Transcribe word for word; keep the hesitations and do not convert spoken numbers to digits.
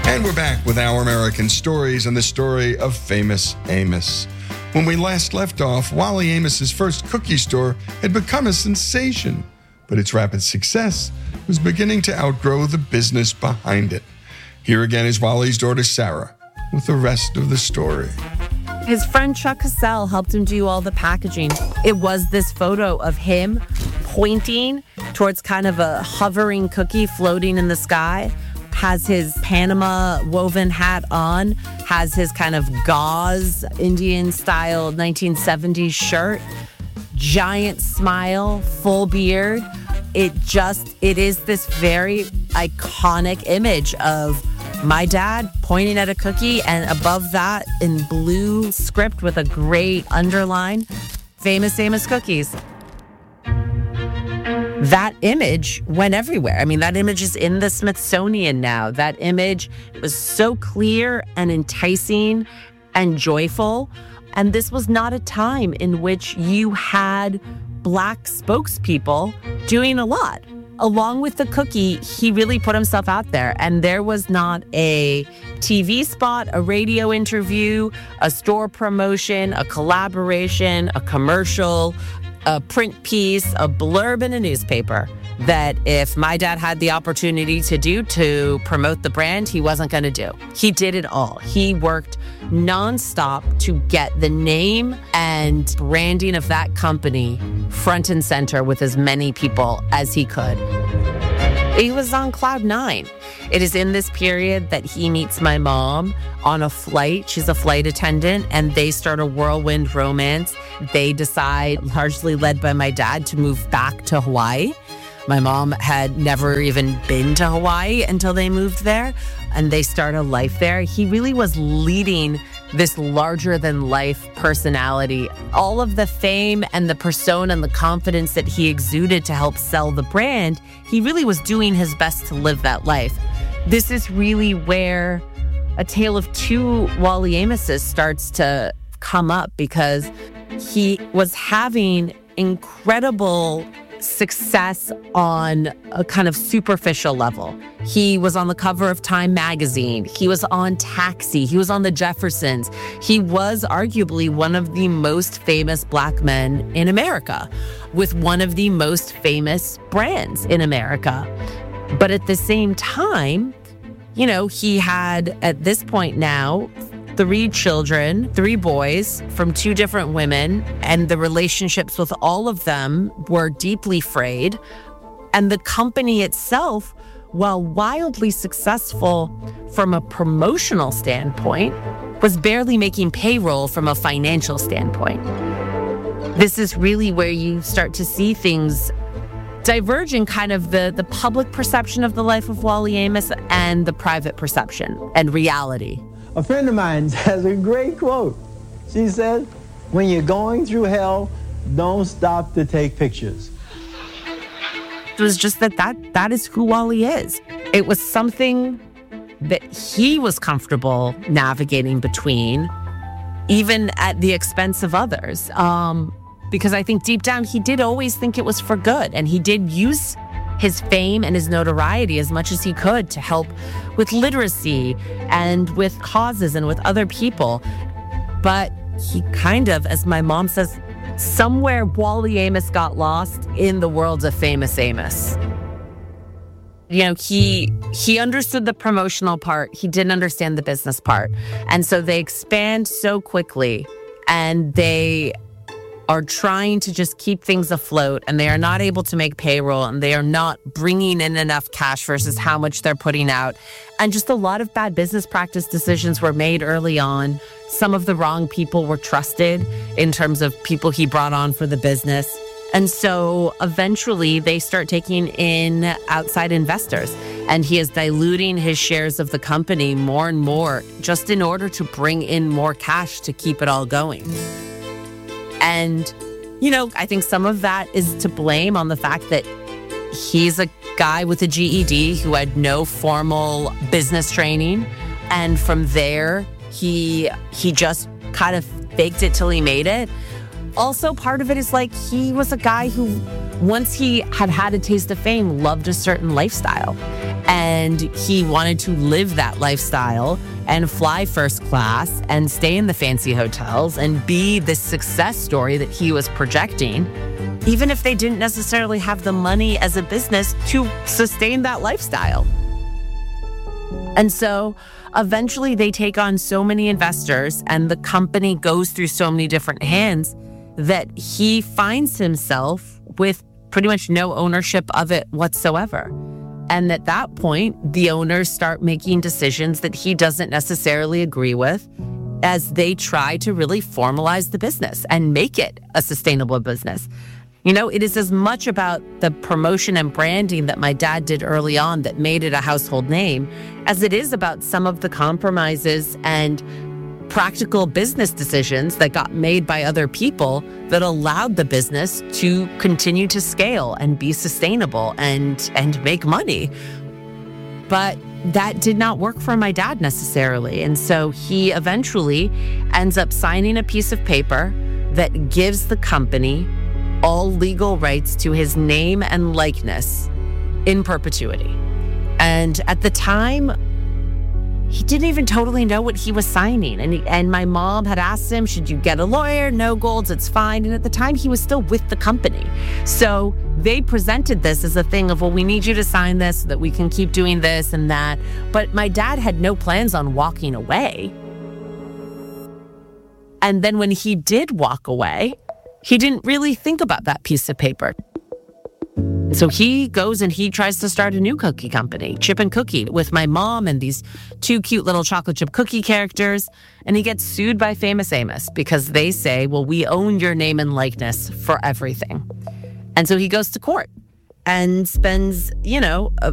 And we're back with Our American Stories and the story of Famous Amos. When we last left off, Wally Amos's first cookie store had become a sensation, but its rapid success was beginning to outgrow the business behind it. Here again is Wally's daughter, Sarah, with the rest of the story. His friend Chuck Cassell helped him do all the packaging. It was this photo of him pointing towards kind of a hovering cookie floating in the sky, has his Panama woven hat on, has his kind of gauze Indian-style nineteen seventies shirt, giant smile, full beard. It just, it is this very iconic image of my dad pointing at a cookie, and above that, in blue script with a great underline, Famous Amos Cookies. That image went everywhere. I mean, that image is in the Smithsonian now. That image was so clear and enticing and joyful. And this was not a time in which you had Black spokespeople doing a lot. Along with the cookie, he really put himself out there. And there was not a T V spot, a radio interview, a store promotion, a collaboration, a commercial, a print piece, a blurb in a newspaper that if my dad had the opportunity to do to promote the brand, he wasn't going to do. He did it all. He worked nonstop to get the name and branding of that company front and center with as many people as he could. He was on cloud nine. It is in this period that he meets my mom on a flight. She's a flight attendant, and they start a whirlwind romance. They decide, largely led by my dad, to move back to Hawaii. My mom had never even been to Hawaii until they moved there, and they start a life there. He really was leading this larger-than-life personality. All of the fame and the persona and the confidence that he exuded to help sell the brand, he really was doing his best to live that life. This is really where a tale of two Wally Amoses starts to come up, because he was having incredible success on a kind of superficial level. He was on the cover of Time magazine. He was on Taxi. He was on the Jeffersons. He was arguably one of the most famous Black men in America, with one of the most famous brands in America. But at the same time, you know, he had, at this point now, three children, three boys from two different women, and the relationships with all of them were deeply frayed. And the company itself, while wildly successful from a promotional standpoint, was barely making payroll from a financial standpoint. This is really where you start to see things diverge in kind of the, the public perception of the life of Wally Amos and the private perception and reality. A friend of mine has a great quote. She said, when you're going through hell, don't stop to take pictures. It was just that that, that is who Wally is. It was something that he was comfortable navigating between, even at the expense of others. Um, because I think deep down, he did always think it was for good. And he did use his fame and his notoriety as much as he could to help with literacy and with causes and with other people. But he kind of, as my mom says, somewhere Wally Amos got lost in the world of Famous Amos. You know, he he understood the promotional part. He didn't understand the business part. And so they expand so quickly, and they are trying to just keep things afloat, and they are not able to make payroll, and they are not bringing in enough cash versus how much they're putting out. And just a lot of bad business practice decisions were made early on. Some of the wrong people were trusted in terms of people he brought on for the business. And so eventually they start taking in outside investors, and he is diluting his shares of the company more and more just in order to bring in more cash to keep it all going. And, you know, I think some of that is to blame on the fact that he's a guy with a G E D who had no formal business training. And from there, he he just kind of faked it till he made it. Also, part of it is like he was a guy who, once he had had a taste of fame, loved a certain lifestyle. And he wanted to live that lifestyle and fly first class and stay in the fancy hotels and be the success story that he was projecting, even if they didn't necessarily have the money as a business to sustain that lifestyle. And so eventually they take on so many investors and the company goes through so many different hands that he finds himself with pretty much no ownership of it whatsoever. And at that point, the owners start making decisions that he doesn't necessarily agree with as they try to really formalize the business and make it a sustainable business. You know, it is as much about the promotion and branding that my dad did early on that made it a household name as it is about some of the compromises and practical business decisions that got made by other people that allowed the business to continue to scale and be sustainable and and make money. But that did not work for my dad necessarily. And so he eventually ends up signing a piece of paper that gives the company all legal rights to his name and likeness in perpetuity. And at the time, he didn't even totally know what he was signing. And, he, and my mom had asked him, should you get a lawyer? No, Golds, it's fine. And at the time, he was still with the company. So they presented this as a thing of, well, we need you to sign this so that we can keep doing this and that. But my dad had no plans on walking away. And then when he did walk away, he didn't really think about that piece of paper. So he goes and he tries to start a new cookie company, Chip and Cookie, with my mom and these two cute little chocolate chip cookie characters. And he gets sued by Famous Amos because they say, well, we own your name and likeness for everything. And so he goes to court and spends, you know, a